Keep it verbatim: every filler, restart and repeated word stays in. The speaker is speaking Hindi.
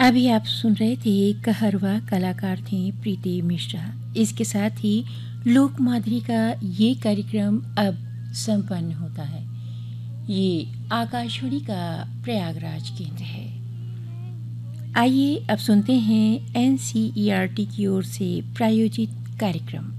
अभी आप सुन रहे थे कहरवा, कलाकार थे प्रीति मिश्रा। इसके साथ ही लोक माधुरी का ये कार्यक्रम अब संपन्न होता है। ये आकाशवाणी का प्रयागराज केंद्र है। आइए अब सुनते हैं N C E R T की ओर से प्रायोजित कार्यक्रम।